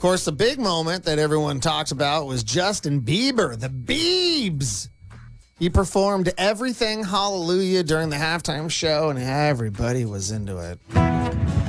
course, the big moment that everyone talks about was Justin Bieber, the Biebs. He performed Everything Hallelujah during the halftime show, and everybody was into it.